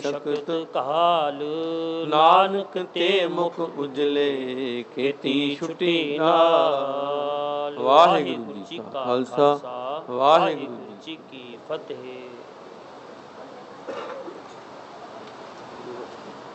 ਮਸ਼ਕਤ ਕਾਲ, ਨਾਨਕ ਤੇ ਮੁਖ ਉਜਲੇ, ਖੇਤੀ ਛੁਟੀ ਨਾਲ। ਵਾਹਿਗੁਰੂ ਜੀ ਕਾ ਖਾਲਸਾ, ਵਾਹਿਗੁਰੂ ਜੀ ਕੀ ਫਤਿਹ।